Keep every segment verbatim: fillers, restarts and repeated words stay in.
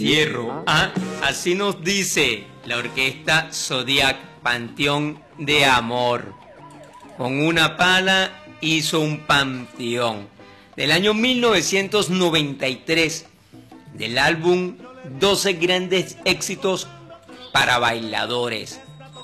Hierro. Ah, así nos dice la orquesta Zodiac, Panteón de Amor. Con una pala hizo un panteón. Del año mil novecientos noventa y tres, del álbum doce grandes éxitos para bailadores.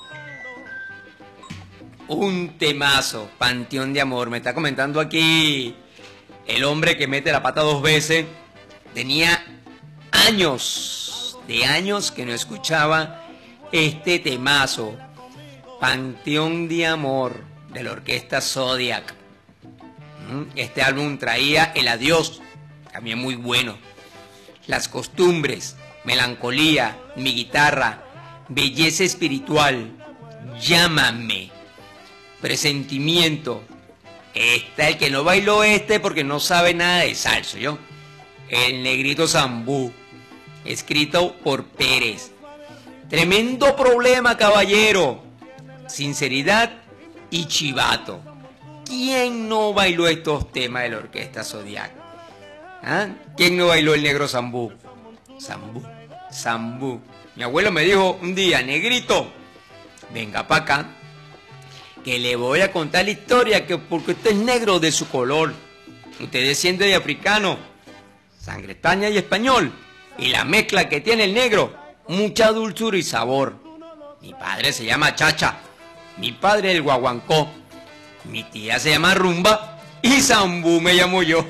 Un temazo, Panteón de Amor. Me está comentando aquí el hombre que mete la pata dos veces. Tenía años, de años que no escuchaba este temazo. Panteón de Amor, de la orquesta Zodiac. Este álbum traía El Adiós, también muy bueno. Las Costumbres, Melancolía, Mi Guitarra, Belleza Espiritual, Llámame, Presentimiento. Está el que no bailó este porque no sabe nada de salsa, ¿yo? El Negrito Zambú, escrito por Pérez. Tremendo problema, caballero. Sinceridad y Chivato. ¿Quién no bailó estos temas de la orquesta Zodiac? ¿Ah? ¿Quién no bailó el Negro Zambú? Zambú, Zambú. Mi abuelo me dijo un día: Negrito, venga para acá, que le voy a contar la historia, que porque usted es negro de su color, usted desciende de africano, sangre estaña y español, y la mezcla que tiene el negro, mucha dulzura y sabor. Mi padre se llama Chacha, mi padre el Guaguancó, mi tía se llama Rumba y Zambú me llamo yo.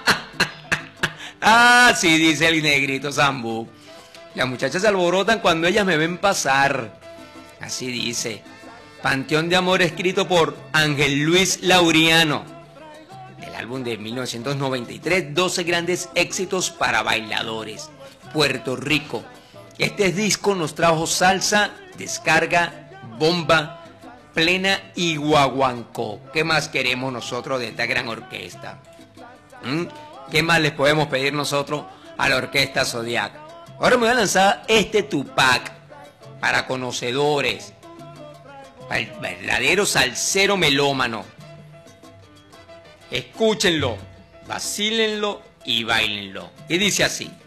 Ah, sí, dice el Negrito Zambú. Las muchachas se alborotan cuando ellas me ven pasar. Así dice. Panteón de Amor, escrito por Ángel Luis Lauriano, del álbum de mil novecientos noventa y tres, doce grandes éxitos para bailadores, Puerto Rico. Este disco nos trajo salsa, descarga, bomba, plena y guaguancó. ¿Qué más queremos nosotros de esta gran orquesta? ¿Mm? ¿Qué más les podemos pedir nosotros a la orquesta Zodiac? Ahora me voy a lanzar este Tupac para conocedores, para el verdadero salsero melómano. Escúchenlo, vacílenlo y bailenlo. Y dice así.